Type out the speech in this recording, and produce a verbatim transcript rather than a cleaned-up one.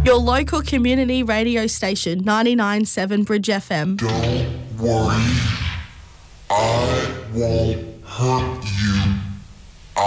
Your local community radio station, ninety-nine point seven Bridge F M. Don't worry, I won't hurt you.